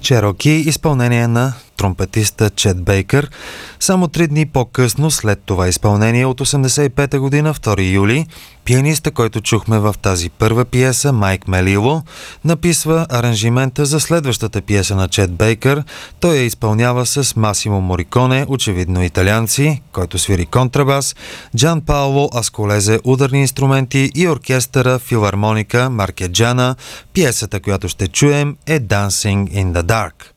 Чероки, изпълнение на тромпетиста Чет Бейкър. Само 3 дни по-късно, след това изпълнение от 1985 година, 2 юли, пианиста, който чухме в тази първа пиеса, Майк Мелило, написва аранжимента за следващата пиеса на Чет Бейкър. Той я изпълнява с Масимо Мориконе, очевидно италианци, който свири контрабас, Джан Паоло Асколезе ударни инструменти и оркестъра Филармоника Маркеджана. Пиесата, която ще чуем, е Dancing in the Dark.